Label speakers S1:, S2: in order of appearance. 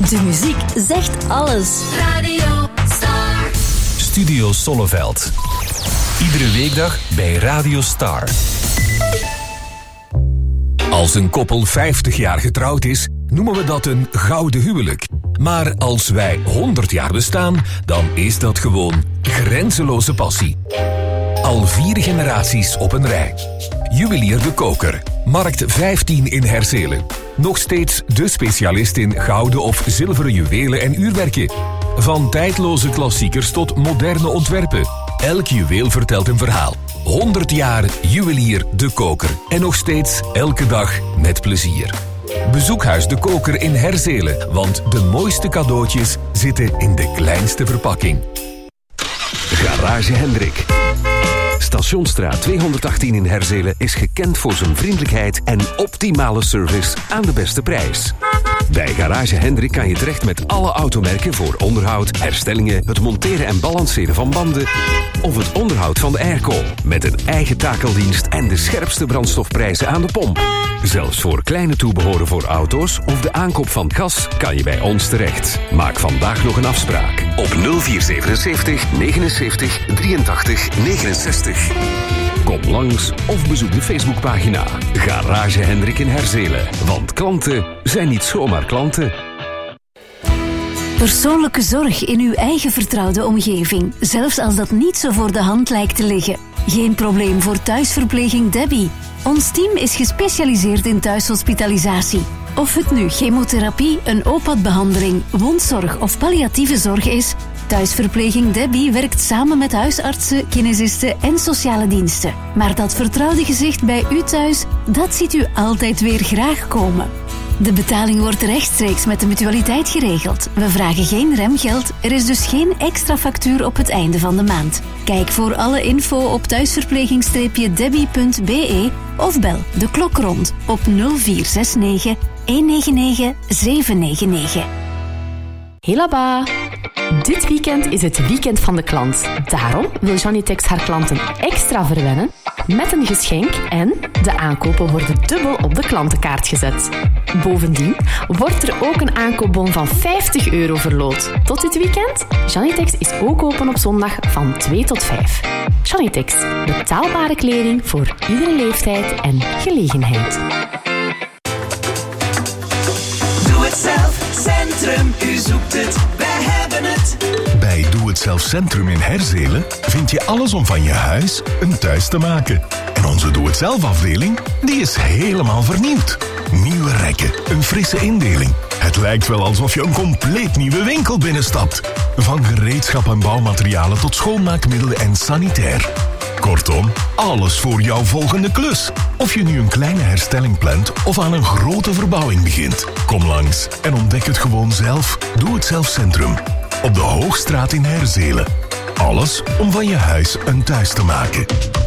S1: De muziek zegt alles.
S2: Radio Star.
S3: Studio Solleveld. Iedere weekdag bij Radio Star. Als een koppel 50 jaar getrouwd is, noemen we dat een gouden huwelijk. Maar als wij 100 jaar bestaan, dan is dat gewoon grenzeloze passie. Al 4 generaties op een rij. Juwelier De Koker. Markt 15 in Herzelen. Nog steeds de specialist in gouden of zilveren juwelen en uurwerken. Van tijdloze klassiekers tot moderne ontwerpen. Elk juweel vertelt een verhaal. 100 jaar Juwelier De Koker. En nog steeds elke dag met plezier. Bezoekhuis De Koker in Herzelen, want de mooiste cadeautjes zitten in de kleinste verpakking.
S4: Garage Hendrik. Stationsstraat 218 in Herzelen is gekend voor zijn vriendelijkheid en optimale service aan de beste prijs. Bij Garage Hendrik kan je terecht met alle automerken voor onderhoud, herstellingen, het monteren en balanceren van banden of het onderhoud van de airco. Met een eigen takeldienst en de scherpste brandstofprijzen aan de pomp. Zelfs voor kleine toebehoren voor auto's of de aankoop van gas kan je bij ons terecht. Maak vandaag nog een afspraak op 0477 79 83 69. Kom langs of bezoek de Facebookpagina Garage Hendrik in Herzelen. Want klanten zijn niet zomaar klanten.
S1: Persoonlijke zorg in uw eigen vertrouwde omgeving, zelfs als dat niet zo voor de hand lijkt te liggen. Geen probleem voor thuisverpleging Debbie. Ons team is gespecialiseerd in thuishospitalisatie. Of het nu chemotherapie, een OPAD-behandeling, wondzorg of palliatieve zorg is, thuisverpleging Debbie werkt samen met huisartsen, kinesisten en sociale diensten. Maar dat vertrouwde gezicht bij u thuis, dat ziet u altijd weer graag komen. De betaling wordt rechtstreeks met de mutualiteit geregeld. We vragen geen remgeld, er is dus geen extra factuur op het einde van de maand. Kijk voor alle info op thuisverpleging-debbie.be of bel de klok rond op 0469 199 799.
S5: Helaba! Dit weekend is het weekend van de klant. Daarom wil Janitex haar klanten extra verwennen met een geschenk en de aankopen worden dubbel op de klantenkaart gezet. Bovendien wordt er ook een aankoopbon van €50 verloot. Tot dit weekend? Janitex is ook open op zondag van 2 tot 5. Janitex, betaalbare kleding voor iedere leeftijd en gelegenheid.
S6: Doe het zelf, Centrum, u zoekt het, wij hebben het.
S7: Bij Doe het zelf Centrum in Herzelen vind je alles om van je huis een thuis te maken. En onze Doe het zelf afdeling, die is helemaal vernieuwd. Nieuwe rekken, een frisse indeling. Het lijkt wel alsof je een compleet nieuwe winkel binnenstapt. Van gereedschap en bouwmaterialen tot schoonmaakmiddelen en sanitair. Kortom, alles voor jouw volgende klus. Of je nu een kleine herstelling plant of aan een grote verbouwing begint. Kom langs en ontdek het gewoon zelf. Doe het zelf Centrum. Op de Hoogstraat in Herzelen. Alles om van je huis een thuis te maken.